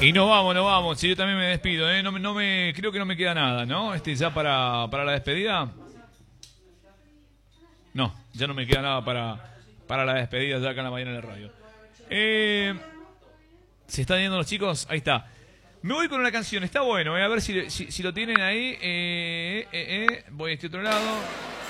Y nos vamos. Sí, yo también me despido, ¿eh? Creo que no me queda nada, ¿no? Ya para la despedida. No, ya no me queda nada para la despedida ya acá en la mañana de la radio. ¿Se están yendo los chicos? Ahí está. Me voy con una canción, está bueno, a ver si lo tienen ahí. Voy a este otro lado.